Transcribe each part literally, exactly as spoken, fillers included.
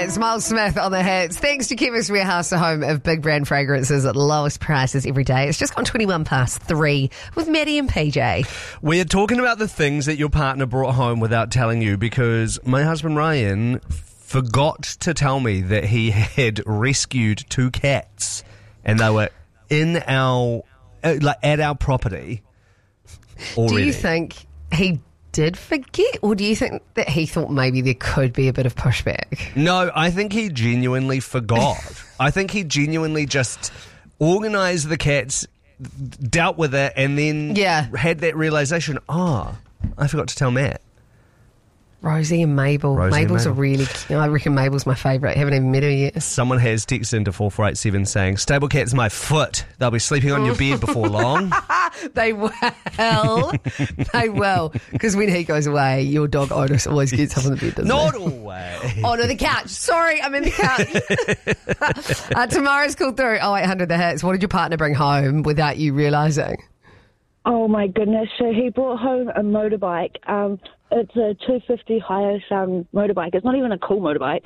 It's Miles Smith on the hits. Thanks to Chemist Warehouse, the home of big brand fragrances at lowest prices every day. It's just gone twenty-one past three with Maddie and P J. We're talking about the things that your partner brought home without telling you, because my husband Ryan forgot to tell me that he had rescued two cats and they were in our, uh, like at our property already. Do you think he did forget, or do you think that he thought maybe there could be a bit of pushback? No, I think he genuinely forgot. I think he genuinely just organised the cats, dealt with it, and then yeah. had that realisation, oh, I forgot to tell Matt. Rosie and Mabel. Rosie Mabel's and Mabel. a really cute. I reckon Mabel's my favourite. Haven't even met her yet. Someone has texted into four four eight seven saying, stable cat's my foot. They'll be sleeping on your bed before long. They will. They will. Because when he goes away, your dog Otis always gets up on the bed, doesn't Not he? always. Oh, no, the couch. Sorry, I'm in the couch. uh, tomorrow's called through oh eight hundred the hits. What did your partner bring home without you realising? Oh my goodness! So he brought home a motorbike. Um, it's a two fifty Hiace um, motorbike. It's not even a cool motorbike.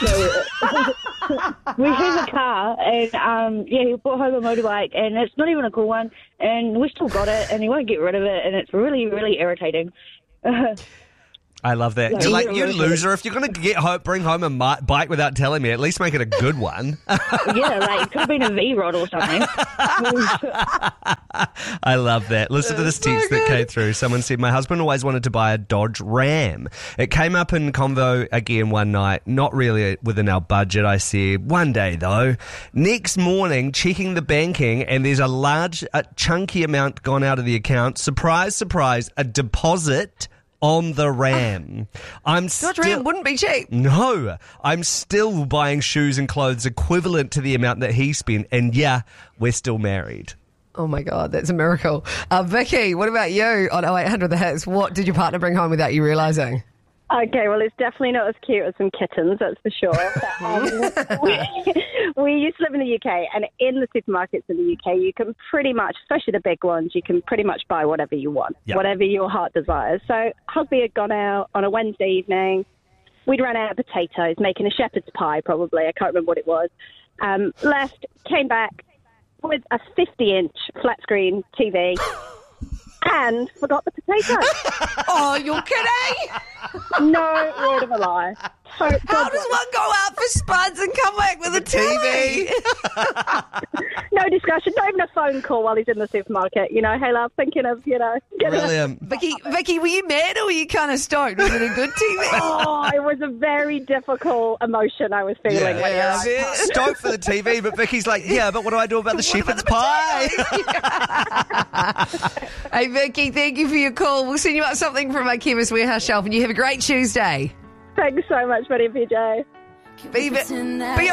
So we have a car, and um, yeah, he brought home a motorbike, and it's not even a cool one. And we still got it, and he won't get rid of it, and it's really, really irritating. I love that. Yeah, You're like, yeah, you really loser. If you're going to get home, bring home a mi- bike without telling me, at least make it a good one. Yeah, like it could have been a V-Rod or something. I love that. Listen to this So text that good. came through. Someone said, my husband always wanted to buy a Dodge Ram. It came up in convo again one night. Not really within our budget, I said. One day, though. Next morning, checking the banking, and there's a large, a chunky amount gone out of the account. Surprise, surprise, a deposit on the Ram. I'm Dodge still... Ram wouldn't be cheap. No, I'm still buying shoes and clothes equivalent to the amount that he spent. And yeah, we're still married. Oh my God, that's a miracle. Uh, Vicky, what about you on oh eight hundred the hits? What did your partner bring home without you realising? Okay, well, it's definitely not as cute as some kittens, that's for sure. But, um, we, we used to live in the U K, and in the supermarkets in the U K, you can pretty much, especially the big ones, you can pretty much buy whatever you want, Yep. whatever your heart desires. So husband had gone out on a Wednesday evening. We'd run out of potatoes, making a shepherd's pie, probably. I can't remember what it was. Um, left, came back with a fifty-inch flat-screen T V. And forgot the potato. Oh, you're kidding? No word of a lie. So, How does one go out for spuds and come back with a T V? No discussion, not even a phone call while he's in the supermarket. You know, hey love, thinking of, you know. Getting a- Brilliant. Vicky, Vicky, were you mad or were you kind of stoked? Was it a good T V? Oh, it was a very difficult emotion I was feeling. Yeah, when yeah, he arrived. stoked for the T V, but Vicky's like, yeah, but what do I do about the shepherd's pie? Hey, Vicky, thank you for your call. We'll send you out something from our Chemist Warehouse shelf, and you have a great Tuesday. Thanks so much, buddy P J. Be, be